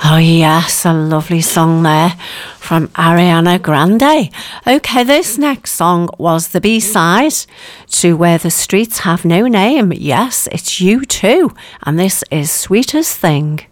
Oh, yes, a lovely song there from Ariana Grande. Okay, this next song was the B-side to Where the Streets Have No Name. Yes, it's U2, and this is Sweetest Thing.